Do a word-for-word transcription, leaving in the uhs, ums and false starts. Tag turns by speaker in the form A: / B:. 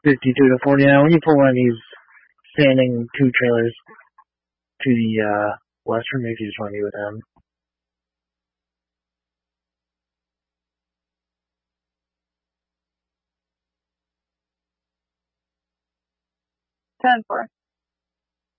A: fifty-two to forty-nine. When you pull one of these standing two trailers to the uh, western, if you just want to be with them.
B: ten four.